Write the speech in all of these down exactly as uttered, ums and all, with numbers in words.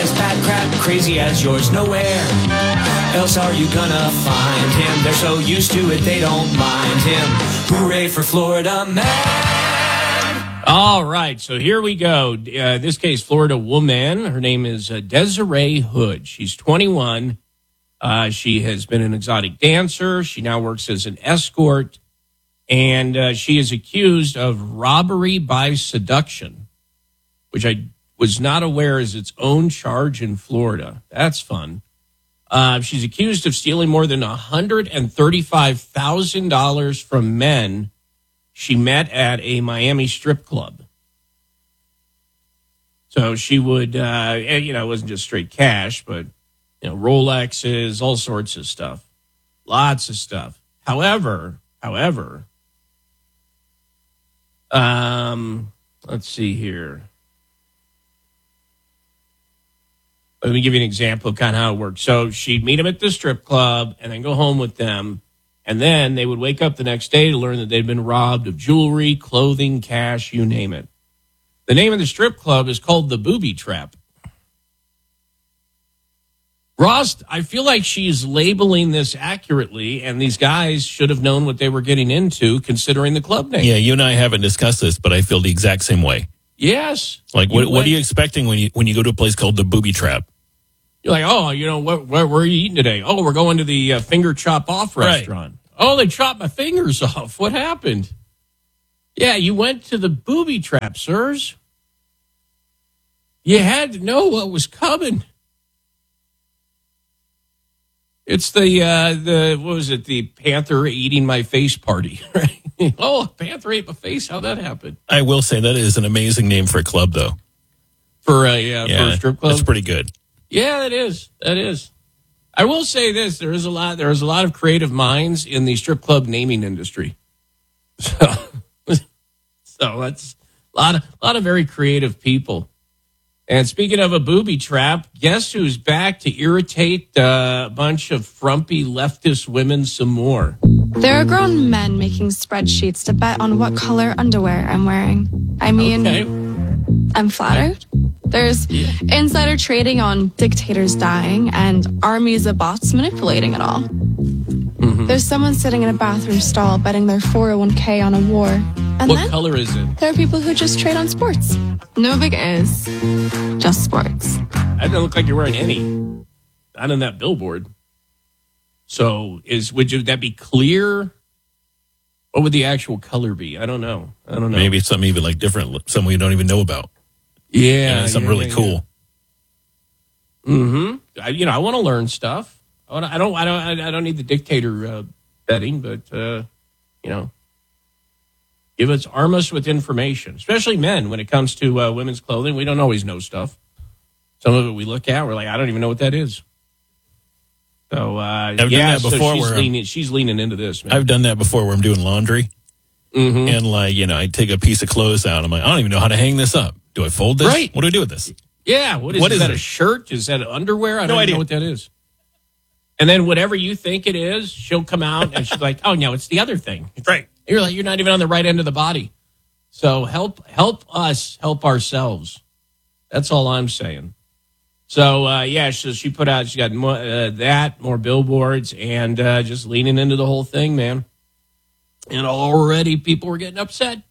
as bad crap, crazy as yours, nowhere else are you gonna find him. They're so used to it, they don't mind him. Hooray for Florida man. All right, so here we go. Uh, this case, Florida woman. Her name is uh, Desiree Hood. She's twenty-one. Uh, she has been an exotic dancer. She now works as an escort. And uh, she is accused of robbery by seduction, which I was not aware is its own charge in Florida. That's fun. Uh, she's accused of stealing more than one hundred thirty-five thousand dollars from men she met at a Miami strip club. So she would, uh, you know, it wasn't just straight cash, but, you know, Rolexes, all sorts of stuff. Lots of stuff. However, however, um, let's see here. Let me give you an example of kind of how it works. So she'd meet them at the strip club and then go home with them. And then they would wake up the next day to learn that they'd been robbed of jewelry, clothing, cash, you name it. The name of the strip club is called the Booby Trap. Ross, I feel like she's labeling this accurately, and these guys should have known what they were getting into considering the club name. Yeah, you and I haven't discussed this, but I feel the exact same way. Yes. Like, what, what are you expecting when you when you go to a place called the Booby Trap? You're like, oh, you know, what, where, where are you eating today? Oh, we're going to the uh, Finger Chop Off restaurant. Right. Oh, they chopped my fingers off. What happened? Yeah, you went to the Booby Trap, sirs. You had to know what was coming. It's the, uh, the what was it, the Panther eating my face party, right? Oh, Panther ate my face. How'd that happen? I will say that is an amazing name for a club, though. For a, uh, yeah, for a strip club? That's pretty good. Yeah, that is. That is. I will say this: there is a lot. There is a lot of creative minds in the strip club naming industry. So, so that's a lot of a lot of very creative people. And speaking of a booby trap, guess who's back to irritate uh, a bunch of frumpy leftist women some more? There are grown men making spreadsheets to bet on what color underwear I'm wearing. I mean, Okay. I'm flattered. There's insider trading on dictators dying and armies of bots manipulating it all. Mm-hmm. There's someone sitting in a bathroom stall betting their four oh one k on a war. And What then color is it? there are people who just trade on sports. No big is, just sports. I don't look like you're wearing any. Not on that billboard. So is would you, that be clear? What would the actual color be? I don't know. I don't know. Maybe it's something even like different, something we don't even know about. Yeah, Yeah, something yeah, really yeah, cool. Yeah. Mm-hmm. I, you know, I want to learn stuff. I, wanna, I don't. I don't. I don't need the dictator uh, betting, but uh, you know, give us arm us with information, especially men. When it comes to uh, women's clothing, we don't always know stuff. Some of it we look at, we're like, I don't even know what that is. So uh, I've done yeah, that before so she's where I'm- leaning. She's leaning into this. Man. I've done that before where I'm doing laundry. Mm-hmm. And like, you know, I take a piece of clothes out. I'm like, I don't even know how to hang this up. Do I fold this? Right. What do I do with this? Yeah, what is, What is is that? it? A shirt? Is that underwear? I No don't even idea. know what that is. And then whatever you think it is, she'll come out and she's like, "Oh no, it's the other thing." Right. You're like, you're not even on the right end of the body. So help, help us help ourselves. That's all I'm saying. So uh, yeah, so she put out, she got more, uh, that more billboards and uh, just leaning into the whole thing, man. And already people were getting upset.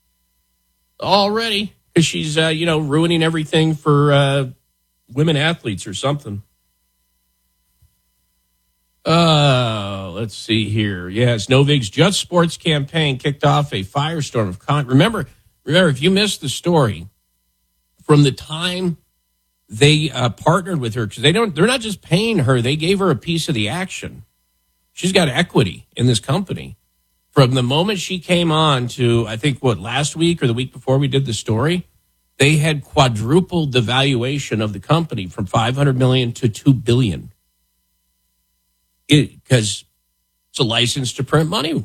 Already. Because she's, uh, you know, ruining everything for uh, women athletes or something. Uh, let's see here. Yes, Novig's Just Sports campaign kicked off a firestorm of con. Remember, remember, if you missed the story, from the time they uh, partnered with her, because they don't, they're not just paying her; they gave her a piece of the action. She's got equity in this company. From the moment she came on to, I think, what, last week or the week before we did the story, they had quadrupled the valuation of the company from five hundred million dollars to two billion dollars. Because it's a license to print money.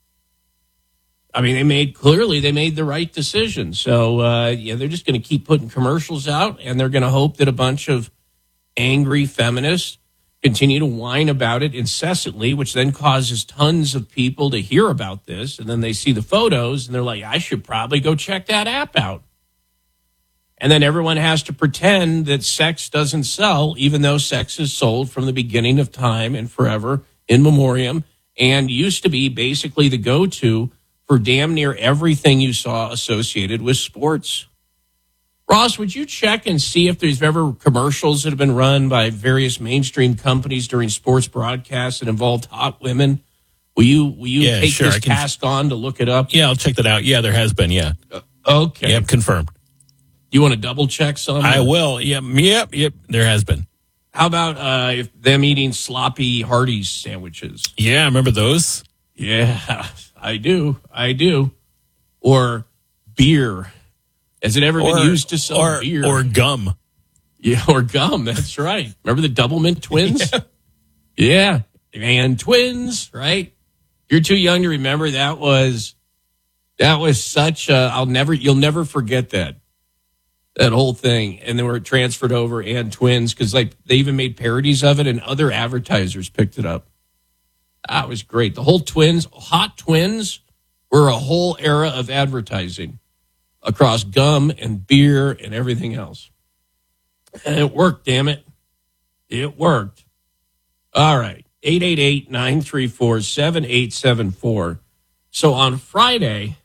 I mean, they made, clearly they made the right decision. So, uh, yeah, they're just going to keep putting commercials out, and they're going to hope that a bunch of angry feminists continue to whine about it incessantly, which then causes tons of people to hear about this. And then they see the photos and they're like, I should probably go check that app out. And then everyone has to pretend that sex doesn't sell, even though sex is sold from the beginning of time and forever in memoriam, and used to be basically the go-to for damn near everything you saw associated with sports. Ross, would you check and see if there's ever commercials that have been run by various mainstream companies during sports broadcasts that involved hot women? Will you will you Yeah, take sure, this I can- task on to look it up? Yeah, I'll check that out. Yeah, there has been. Yeah. Okay. Yep, confirmed. You want to double check some? I will. Yep, yep, yep. There has been. How about uh, if them eating sloppy Hardee's sandwiches? Yeah, I remember those. Yeah, I do. I do. Or beer. Has it ever been used to sell or, beer? Or gum. Yeah, or gum. That's right. Remember the Doublemint twins? Yeah. And twins, right? You're too young to remember. That was that was such a, I'll never you'll never forget that. That whole thing. And they were transferred over and twins because like they even made parodies of it and other advertisers picked it up. That was great. The whole twins, hot twins were a whole era of advertising across gum and beer and everything else. And it worked, damn it. It worked. All right. eight eight eight, nine three four, seven eight seven four. So on Friday,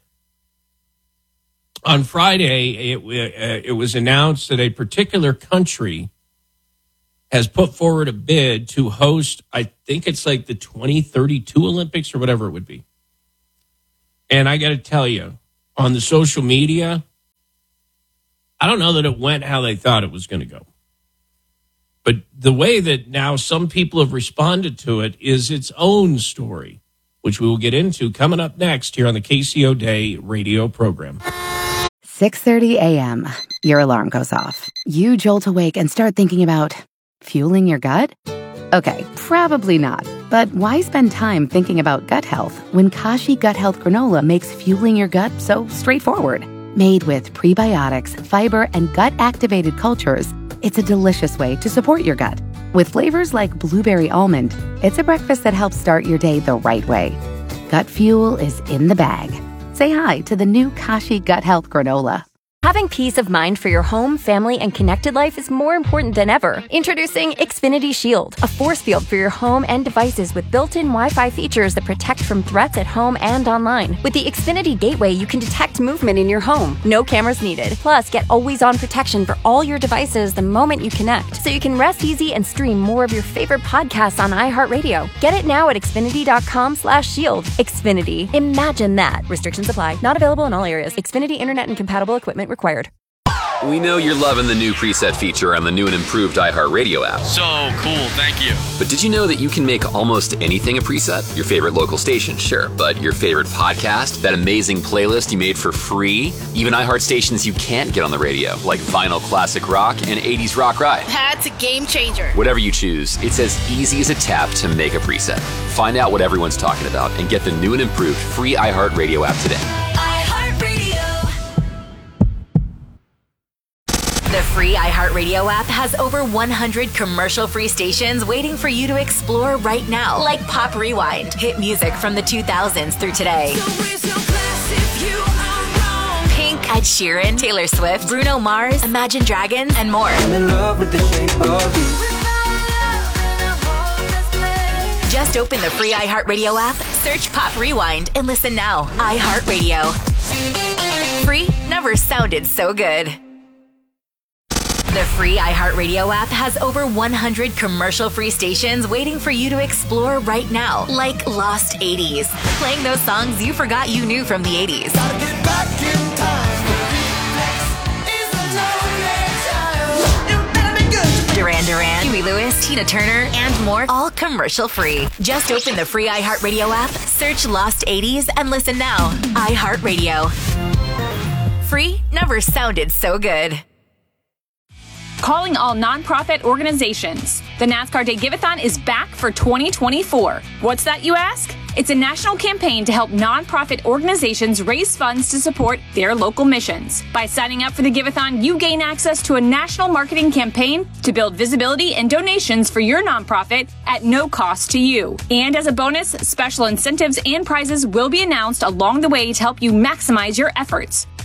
on Friday, it, uh, it was announced that a particular country has put forward a bid to host, I think it's like the twenty thirty-two Olympics or whatever it would be. And I got to tell you, on the social media, I don't know that it went how they thought it was going to go. But the way that now some people have responded to it is its own story, which we will get into coming up next here on the K C O Day radio program. six thirty a.m. Your alarm goes off. You jolt awake and start thinking about fueling your gut? Okay, probably not. But why spend time thinking about gut health when Kashi Gut Health Granola makes fueling your gut so straightforward? Made with prebiotics, fiber, and gut-activated cultures, it's a delicious way to support your gut. With flavors like blueberry almond, it's a breakfast that helps start your day the right way. Gut fuel is in the bag. Say hi to the new Kashi Gut Health Granola. Having peace of mind for your home, family, and connected life is more important than ever. Introducing Xfinity Shield, a force field for your home and devices with built-in Wi-Fi features that protect from threats at home and online. With the Xfinity Gateway, you can detect movement in your home. No cameras needed. Plus, get always-on protection for all your devices the moment you connect, so you can rest easy and stream more of your favorite podcasts on iHeartRadio. Get it now at Xfinity.com slash shield. Xfinity. Imagine that. Restrictions apply. Not available in all areas. Xfinity Internet and compatible equipment required. We know you're loving the new preset feature on the new and improved iHeartRadio app. So cool, thank you. But did you know that you can make almost anything a preset? Your favorite local station, sure, but your favorite podcast, that amazing playlist you made for free, even iHeart stations you can't get on the radio, like Vinyl Classic Rock and eighties Rock Ride. That's a game changer. Whatever you choose, it's as easy as a tap to make a preset. Find out what everyone's talking about and get the new and improved free iHeartRadio app today. The free iHeartRadio app has over one hundred commercial-free stations waiting for you to explore right now. Like Pop Rewind, hit music from the two thousands through today. Pink, Ed Sheeran, Taylor Swift, Bruno Mars, Imagine Dragons, and more. I'm in love with the shape of you. Just open the free iHeartRadio app, search Pop Rewind, and listen now. iHeartRadio. Free never sounded so good. The free iHeartRadio app has over one hundred commercial-free stations waiting for you to explore right now, like Lost eighties, playing those songs you forgot you knew from the eighties. Duran Duran, Huey Lewis, Tina Turner, and more, all commercial-free. Just open the free iHeartRadio app, search Lost eighties, and listen now. iHeartRadio. Free never sounded so good. Calling all nonprofit organizations. The NASCAR Day Give-A-thon is back for twenty twenty-four. What's that, you ask? It's a national campaign to help nonprofit organizations raise funds to support their local missions. By signing up for the Give-A-thon, you gain access to a national marketing campaign to build visibility and donations for your nonprofit at no cost to you. And as a bonus, special incentives and prizes will be announced along the way to help you maximize your efforts.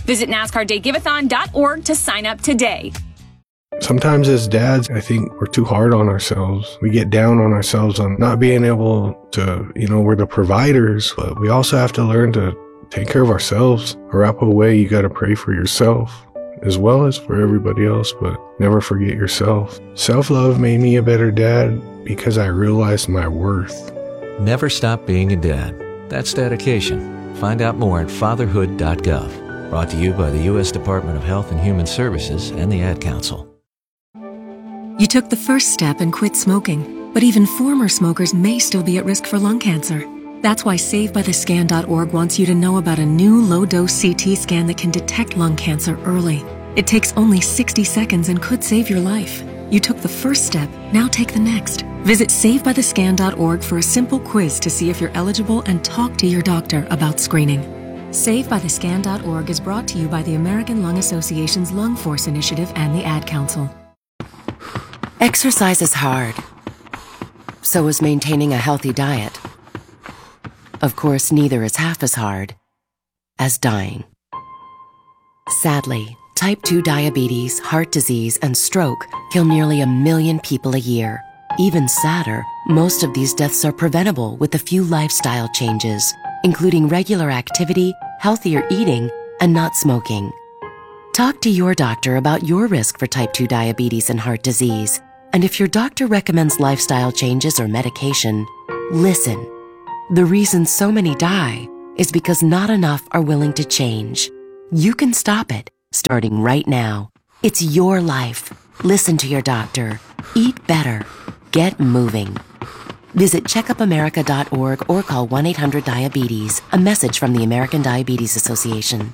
Visit NASCAR Day Giveathon dot org to sign up today. Sometimes as dads, I think we're too hard on ourselves. We get down on ourselves on not being able to, you know, we're the providers, but we also have to learn to take care of ourselves. Or up away, you got to pray for yourself as well as for everybody else, but never forget yourself. Self-love made me a better dad because I realized my worth. Never stop being a dad. That's dedication. Find out more at fatherhood dot gov. Brought to you by the U S Department of Health and Human Services and the Ad Council. You took the first step and quit smoking, but even former smokers may still be at risk for lung cancer. That's why save by the scan dot org wants you to know about a new low-dose C T scan that can detect lung cancer early. It takes only sixty seconds and could save your life. You took the first step, now take the next. Visit save by the scan dot org for a simple quiz to see if you're eligible and talk to your doctor about screening. save by the scan dot org is brought to you by the American Lung Association's Lung Force Initiative and the Ad Council. Exercise is hard. So is maintaining a healthy diet. Of course, neither is half as hard as dying. Sadly, type two diabetes, heart disease, and stroke kill nearly a million people a year. Even sadder, most of these deaths are preventable with a few lifestyle changes, including regular activity, healthier eating, and not smoking. Talk to your doctor about your risk for type two diabetes and heart disease. And if your doctor recommends lifestyle changes or medication, listen. The reason so many die is because not enough are willing to change. You can stop it, starting right now. It's your life. Listen to your doctor. Eat better. Get moving. Visit check up america dot org or call one eight hundred diabetes. A message from the American Diabetes Association.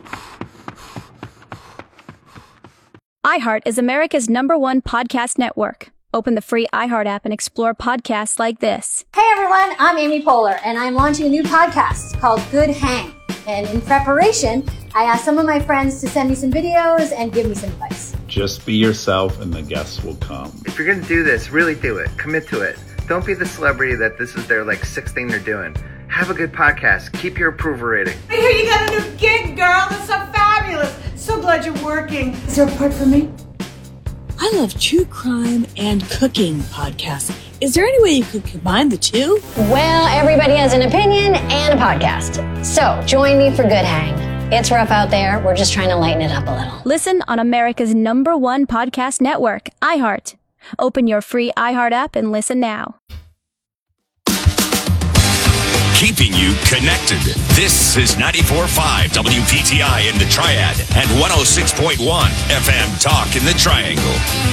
iHeart is America's number one podcast network. Open the free iHeart app and explore podcasts like this. Hey everyone, I'm Amy Poehler, and I'm launching a new podcast called Good Hang. And in preparation, I asked some of my friends to send me some videos and give me some advice. Just be yourself and the guests will come. If you're going to do this, really do it. Commit to it. Don't be the celebrity that this is their like sixth thing they're doing. Have a good podcast. Keep your approval rating. I hear you got a new gig, girl. That's so fabulous. So glad you're working. Is there a part for me? I love true crime and cooking podcasts. Is there any way you could combine the two? Well, everybody has an opinion and a podcast. So join me for Good Hang. It's rough out there. We're just trying to lighten it up a little. Listen on America's number one podcast network, iHeart. Open your free iHeart app and listen now. Keeping you connected. This is ninety-four point five W P T I in the Triad and one oh six point one F M Talk in the Triangle.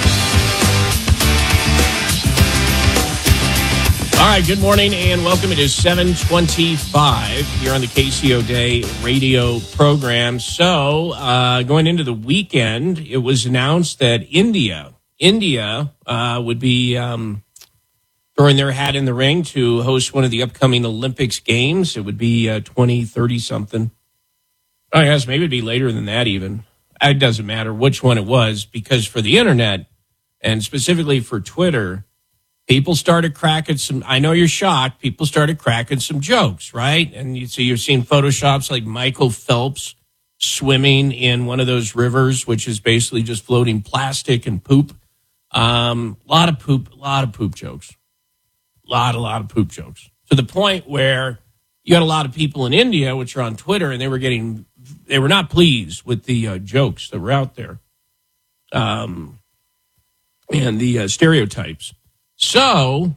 All right, good morning and welcome. It is seven twenty-five here on the K C O Day radio program. So, uh, going into the weekend, it was announced that India, India uh, would be um, throwing their hat in the ring to host one of the upcoming Olympics games. It would be uh, twenty thirty something. I guess maybe it'd be later than that even. It doesn't matter which one it was, because for the internet and specifically for Twitter, people started cracking some, I know you're shocked, people started cracking some jokes, right? And you see, you're seeing Photoshops like Michael Phelps swimming in one of those rivers, which is basically just floating plastic and poop. Um, a lot of poop, a lot of poop jokes. A lot, a lot of poop jokes. To the point where you had a lot of people in India, which are on Twitter, and they were getting, they were not pleased with the uh, jokes that were out there. Um, and the uh, stereotypes. So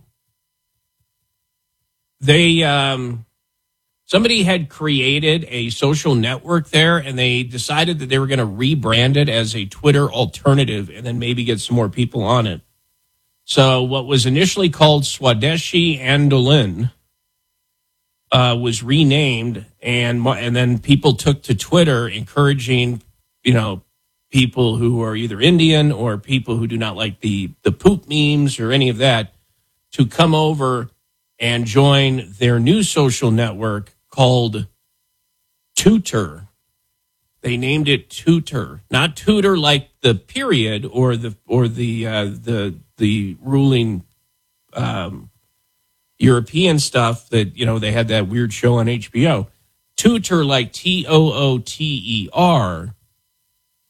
they, um, somebody had created a social network there, and they decided that they were going to rebrand it as a Twitter alternative and then maybe get some more people on it. So what was initially called Swadeshi Andolan uh, was renamed, and and then people took to Twitter encouraging, you know, people who are either Indian or people who do not like the, the poop memes or any of that to come over and join their new social network called Tutor. They named it Tutor, not tutor like the period or the or the uh, the the ruling um, European stuff that, you know, they had that weird show on H B O. Tutor like T O O T E R.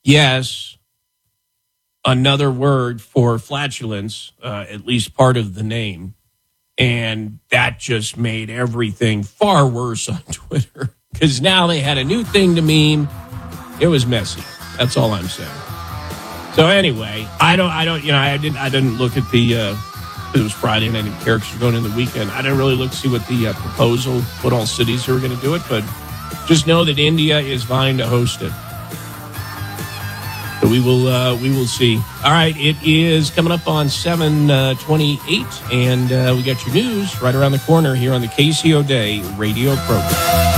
yes, another word for flatulence, uh, at least part of the name. And that just made everything far worse on Twitter because now they had a new thing to meme. It was messy. That's all I'm saying. So anyway, I don't, I don't, you know, I didn't, I didn't look at the, uh, it was Friday and I didn't care because you're going in the weekend. I didn't really look to see what the uh, proposal, what all cities who are going to do it, but just know that India is vying to host it. So we will, uh, we will see. All right, it is coming up on seven twenty-eight, and uh, we got your news right around the corner here on the K C O Day radio program.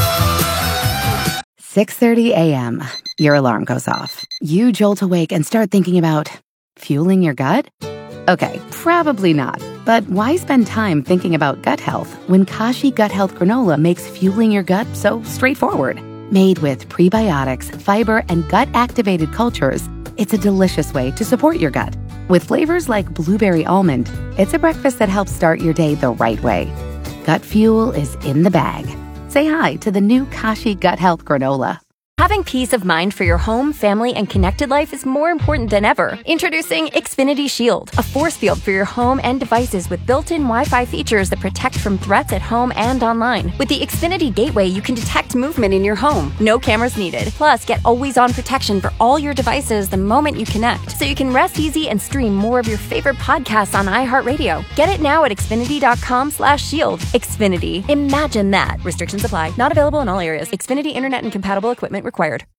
six thirty a.m. Your alarm goes off. You jolt awake and start thinking about fueling your gut? Okay, probably not. But why spend time thinking about gut health when Kashi Gut Health Granola makes fueling your gut so straightforward? Made with prebiotics, fiber, and gut-activated cultures, it's a delicious way to support your gut. With flavors like blueberry almond, it's a breakfast that helps start your day the right way. Gut fuel is in the bag. Say hi to the new Kashi Gut Health Granola. Having peace of mind for your home, family, and connected life is more important than ever. Introducing Xfinity Shield, a force field for your home and devices with built-in Wi-Fi features that protect from threats at home and online. With the Xfinity Gateway, you can detect movement in your home. No cameras needed. Plus, get always-on protection for all your devices the moment you connect, so you can rest easy and stream more of your favorite podcasts on iHeartRadio. Get it now at Xfinity.com slash shield. Xfinity. Imagine that. Restrictions apply. Not available in all areas. Xfinity Internet and compatible equipment required.